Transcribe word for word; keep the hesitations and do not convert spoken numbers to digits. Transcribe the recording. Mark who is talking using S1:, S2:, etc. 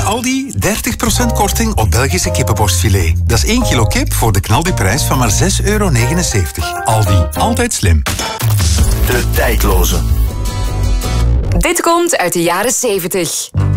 S1: Aldi dertig procent korting op Belgische kippenborstfilet. Dat is één kilo kip voor de knaldiprijs van maar zes euro negenenzeventig. Aldi, altijd slim.
S2: De tijdloze.
S3: Dit komt uit de jaren zeventig.